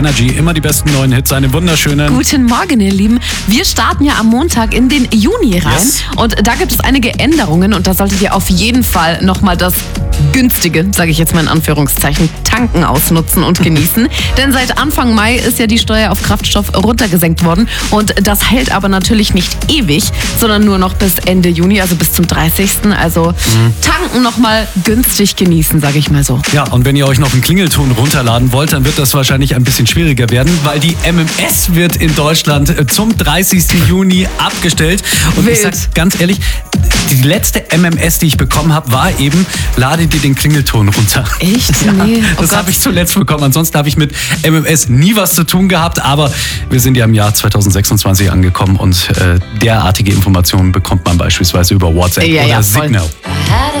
Energy, immer die besten neuen Hits, einen wunderschönen... Guten Morgen, ihr Lieben. Wir starten ja am Montag in den Juni rein. Yes. Und da gibt es einige Änderungen und da solltet ihr auf jeden Fall nochmal das günstige, sage ich jetzt mal in Anführungszeichen, Tanken ausnutzen und genießen. Denn seit Anfang Mai ist ja die Steuer auf Kraftstoff runtergesenkt worden. Und das hält aber natürlich nicht ewig, sondern nur noch bis Ende Juni, also bis zum 30. Also tanken nochmal günstig genießen, sage ich mal so. Ja, und wenn ihr euch noch einen Klingelton runterladen wollt, dann wird das wahrscheinlich ein bisschen schwieriger werden, weil die MMS wird in Deutschland zum 30. Juni abgestellt. Und Wild. ich sag ganz ehrlich, die letzte MMS, die ich bekommen habe, war eben, lade dir den Klingelton runter. Echt? Ja, Nee. Oh das Gott. habe ich zuletzt bekommen. Ansonsten habe ich mit MMS nie was zu tun gehabt, aber wir sind ja im Jahr 2026 angekommen und derartige Informationen bekommt man beispielsweise über WhatsApp Ja, oder ja, voll. Signal. I had a